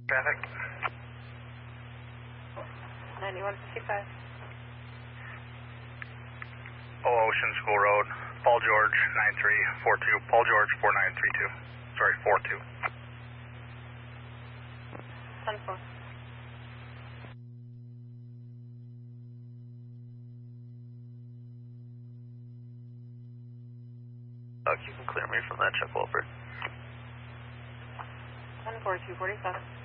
Traffic. 9155. Ocean School Road, Paul George 9342, Paul George 4932. Sorry, 42. 10-4. You can clear me from that, Chuck Wolford. 10-4, 247.